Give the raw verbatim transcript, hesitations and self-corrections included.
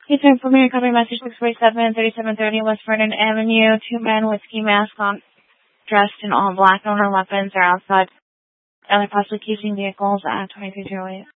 Please inform me incoming message six forty-seven, thirty-seven thirty West Vernon Avenue. Two men with ski masks on, dressed in all black, owner weapons are outside. Other possibly accusing vehicles at twenty-three oh eight.